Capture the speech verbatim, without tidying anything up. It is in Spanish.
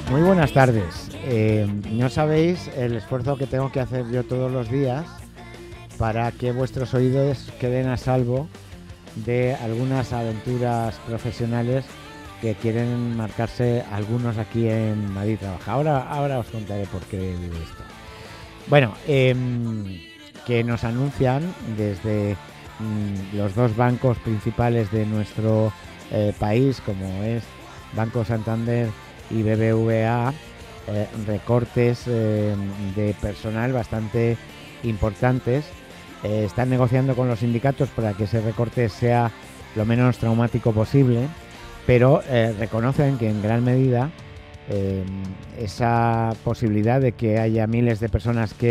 Muy buenas tardes. Eh, no sabéis el esfuerzo que tengo que hacer yo todos los días para que vuestros oídos queden a salvo de algunas aventuras profesionales que quieren marcarse algunos aquí en Madrid Trabaja. Ahora, ahora os contaré por qué digo esto. Bueno, eh, que nos anuncian desde mm, los dos bancos principales de nuestro eh, país, como es Banco Santander y B B V A, eh, recortes eh, de personal bastante importantes. Eh, están negociando con los sindicatos para que ese recorte sea lo menos traumático posible, pero eh, reconocen que en gran medida eh, esa posibilidad de que haya miles de personas que